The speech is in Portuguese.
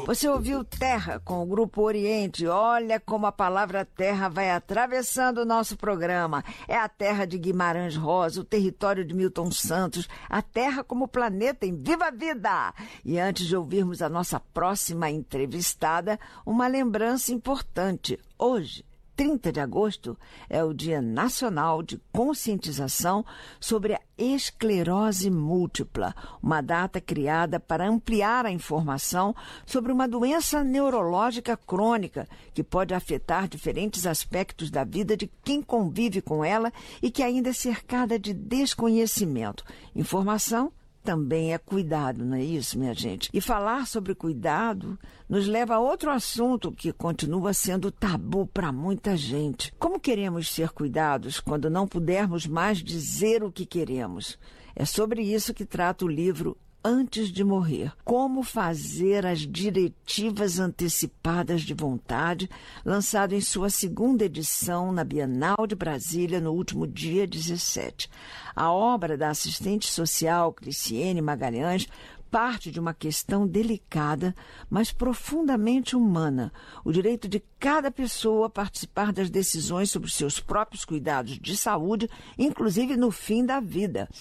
Você ouviu Terra com o Grupo Oriente. Olha como a palavra terra vai atravessando o nosso programa. É a terra de Guimarães Rosa, o território de Milton Santos, a terra como planeta em Viva a Vida. E antes de ouvirmos a nossa próxima entrevistada, uma lembrança importante. Hoje, 30 de agosto, é o Dia Nacional de Conscientização sobre a Esclerose Múltipla, uma data criada para ampliar a informação sobre uma doença neurológica crônica que pode afetar diferentes aspectos da vida de quem convive com ela e que ainda é cercada de desconhecimento. Informação também é cuidado, não é isso, minha gente? E falar sobre cuidado nos leva a outro assunto que continua sendo tabu para muita gente. Como queremos ser cuidados quando não pudermos mais dizer o que queremos? É sobre isso que trata o livro Antes de Morrer. Como fazer as diretivas antecipadas de vontade, lançado em sua segunda edição na Bienal de Brasília no último dia 17. A obra da assistente social Criciene Magalhães parte de uma questão delicada, mas profundamente humana, o direito de cada pessoa participar das decisões sobre seus próprios cuidados de saúde, inclusive no fim da vida.